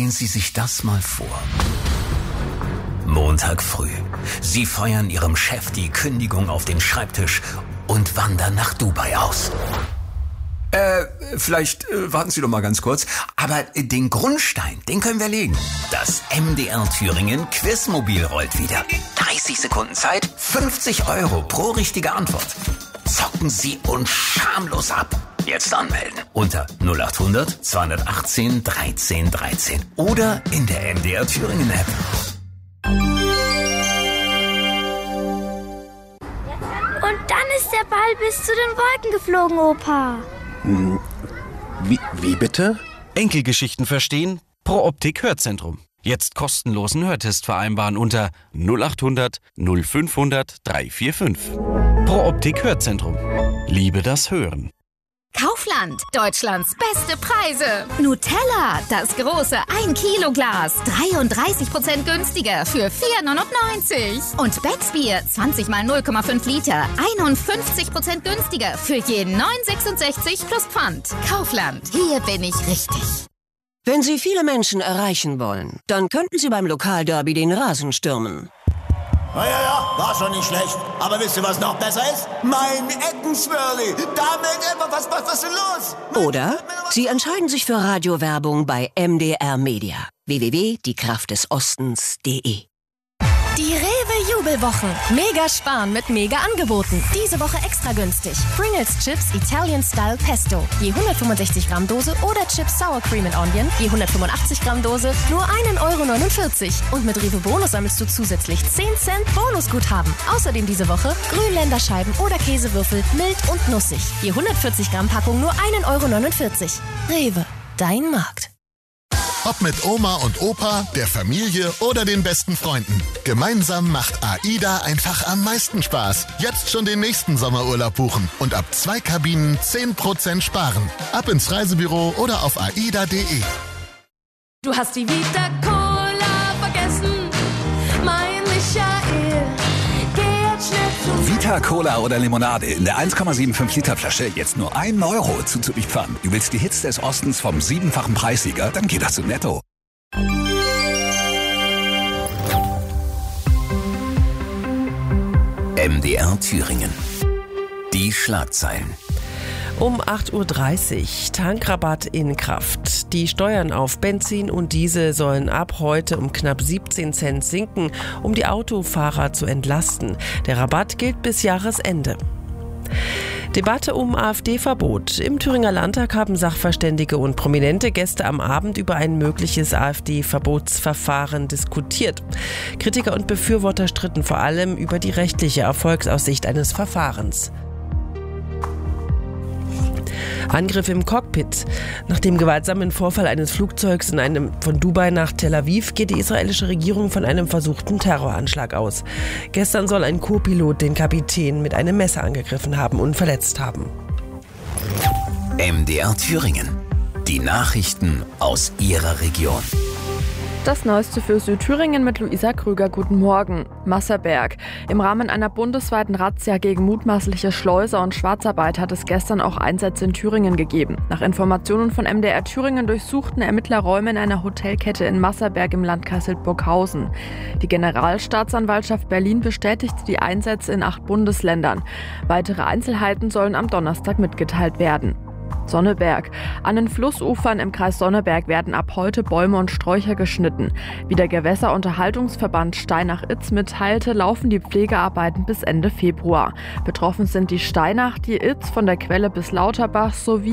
Stellen Sie sich das mal vor. Montag früh. Sie feuern Ihrem Chef die Kündigung auf den Schreibtisch und wandern nach Dubai aus. Vielleicht warten Sie doch mal ganz kurz. Aber den Grundstein, den können wir legen. Das MDR Thüringen Quizmobil rollt wieder. 30 Sekunden Zeit, 50 € pro richtige Antwort. Zocken Sie uns schamlos ab. Jetzt anmelden unter 0800 218 13 13 oder in der MDR Thüringen App. Und dann ist der Ball bis zu den Wolken geflogen, Opa. Wie bitte? Enkelgeschichten verstehen? Pro Optik Hörzentrum. Jetzt kostenlosen Hörtest vereinbaren unter 0800 0500 345. Pro Optik Hörzentrum. Liebe das Hören. Kaufland, Deutschlands beste Preise. Nutella, das große 1-Kilo-Glas, 33% günstiger für 4,99 €. Und Becksbier, 20 mal 0,5 Liter, 51% günstiger für je 9,66 plus Pfand. Kaufland, hier bin ich richtig. Wenn Sie viele Menschen erreichen wollen, dann könnten Sie beim Lokalderby den Rasen stürmen. Ja, war schon nicht schlecht. Aber wisst ihr, was noch besser ist? Mein Eckenswürli. Was ist denn los? Oder Sie entscheiden sich für Radiowerbung bei MDR Media. www.diekraftdesostens.de. Die Rewe-Jubelwochen. Mega sparen mit Mega-Angeboten. Diese Woche extra günstig. Pringles Chips Italian Style Pesto. Je 165 Gramm Dose oder Chips Sour Cream and Onion. Je 185 Gramm Dose nur 1,49 €. Und mit Rewe Bonus sammelst du zusätzlich 10 Cent Bonusguthaben. Außerdem diese Woche Grünländerscheiben oder Käsewürfel mild und nussig. Je 140 Gramm Packung nur 1,49 €. Rewe, dein Markt. Ob mit Oma und Opa, der Familie oder den besten Freunden. Gemeinsam macht AIDA einfach am meisten Spaß. Jetzt schon den nächsten Sommerurlaub buchen und ab 2 Kabinen 10% sparen. Ab ins Reisebüro oder auf aida.de. Du hast die Vita Cola vergessen, mein Michael. Geh jetzt schnell zum Vita Cola oder Limonade in der 1,75 Liter Flasche jetzt nur 1 € zuzüglich Pfand. Du willst die Hits des Ostens vom 7-fachen Preissieger? Dann geht das zu Netto. MDR Thüringen. Die Schlagzeilen. Um 8:30 Uhr Tankrabatt in Kraft. Die Steuern auf Benzin und Diesel sollen ab heute um knapp 17 Cent sinken, um die Autofahrer zu entlasten. Der Rabatt gilt bis Jahresende. Debatte um AfD-Verbot. Im Thüringer Landtag haben Sachverständige und prominente Gäste am Abend über ein mögliches AfD-Verbotsverfahren diskutiert. Kritiker und Befürworter stritten vor allem über die rechtliche Erfolgsaussicht eines Verfahrens. Angriff im Cockpit. Nach dem gewaltsamen Vorfall eines Flugzeugs von Dubai nach Tel Aviv geht die israelische Regierung von einem versuchten Terroranschlag aus. Gestern soll ein Co-Pilot den Kapitän mit einem Messer angegriffen haben und verletzt haben. MDR Thüringen. Die Nachrichten aus Ihrer Region. Das Neueste für Südthüringen mit Luisa Krüger. Guten Morgen. Masserberg. Im Rahmen einer bundesweiten Razzia gegen mutmaßliche Schleuser und Schwarzarbeit hat es gestern auch Einsätze in Thüringen gegeben. Nach Informationen von MDR Thüringen durchsuchten Ermittler Räume in einer Hotelkette in Masserberg im Landkreis Hildburghausen. Die Generalstaatsanwaltschaft Berlin bestätigte die Einsätze in 8 Bundesländern. Weitere Einzelheiten sollen am Donnerstag mitgeteilt werden. Sonneberg. An den Flussufern im Kreis Sonneberg werden ab heute Bäume und Sträucher geschnitten. Wie der Gewässerunterhaltungsverband Steinach-Itz mitteilte, laufen die Pflegearbeiten bis Ende Februar. Betroffen sind die Steinach, die Itz von der Quelle bis Lauterbach sowie